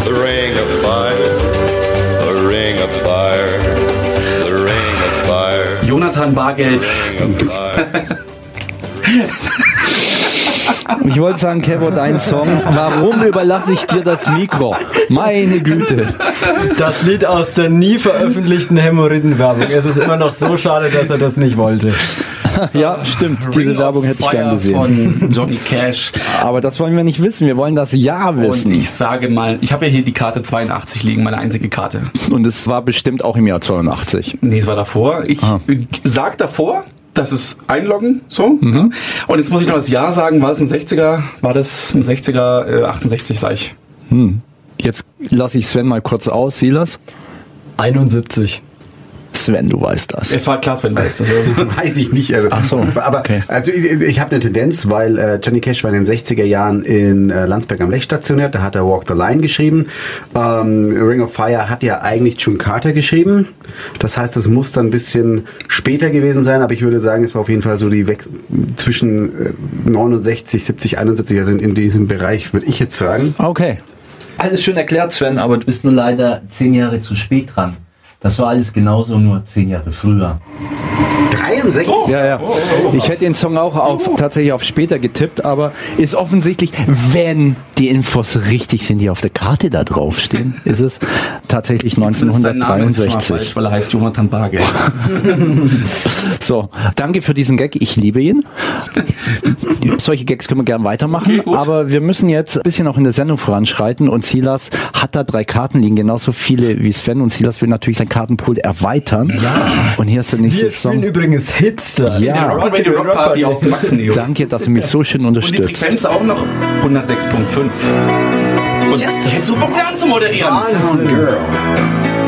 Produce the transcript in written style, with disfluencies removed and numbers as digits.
The ring of fire, the ring of fire, the ring of fire. Jonathan Bargeld. Ich wollte sagen, Kevo, dein Song. Warum überlasse ich dir das Mikro? Meine Güte. Das Lied aus der nie veröffentlichten Hämorrhoidenwerbung. Es ist immer noch so schade, dass er das nicht wollte. Ja, stimmt. Diese Werbung hätte ich gern gesehen. Von Johnny Cash. Aber das wollen wir nicht wissen. Wir wollen das Ja wissen. Und ich sage mal, ich habe ja hier die Karte 82 liegen, meine einzige Karte. Und es war bestimmt auch im Jahr 82. Nee, es war davor. Ich sag davor, das ist einloggen, so. Mhm. Und jetzt muss ich noch das Jahr sagen, war es ein 60er? War das ein 60er, 68, sag ich. Jetzt lasse ich Sven mal kurz aus. Silas? 71. Sven, du weißt das. Es war klar, Sven, weißt du. Weiß ich nicht. Ach so. Aber okay. Also ich habe eine Tendenz, weil Johnny Cash war in den 60er Jahren in Landsberg am Lech stationiert. Da hat er Walk the Line geschrieben. Ring of Fire hat ja eigentlich June Carter geschrieben. Das heißt, es muss dann ein bisschen später gewesen sein. Aber ich würde sagen, es war auf jeden Fall so die zwischen 69, 70, 71, also in diesem Bereich, würde ich jetzt sagen. Okay. Alles schön erklärt, Sven, aber du bist nur leider 10 Jahre zu spät dran. Das war alles genauso, nur 10 Jahre früher. 63? Ja. Ich hätte den Song auch tatsächlich auf später getippt, aber ist offensichtlich, wenn die Infos richtig sind, die auf der Karte da draufstehen, ist es tatsächlich 1963. Falsch, weil er heißt Jonathan Bargeld. So, danke für diesen Gag, ich liebe ihn. Solche Gags können wir gerne weitermachen, okay, aber wir müssen jetzt ein bisschen auch in der Sendung voranschreiten und Silas hat da 3 Karten liegen, genauso viele wie Sven, und Silas will natürlich sein Kartenpool erweitern. Ja. Und hier ist der nächste Song. Wir spielen übrigens Hits da. Ja. In der Radio Rock Party auf dem Maxeneo. Danke, dass ihr mich so schön unterstützt. Und die Frequenz auch noch 106.5. Und jetzt so Bock an zu moderieren. Girl.